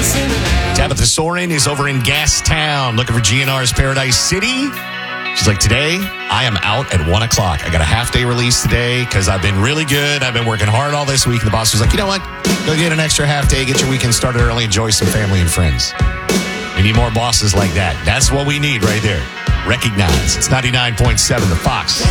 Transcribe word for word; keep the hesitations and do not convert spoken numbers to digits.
Tabitha Soren is over in Gastown looking for G N R's Paradise City. She's like, today, I am out at one o'clock. I got a half-day release today because I've been really good. I've been working hard all this week. And the boss was like, you know what? Go get an extra half day. Get your weekend started early. Enjoy some family and friends. We need more bosses like that. That's what we need right there. Recognize. It's ninety-nine point seven The Fox.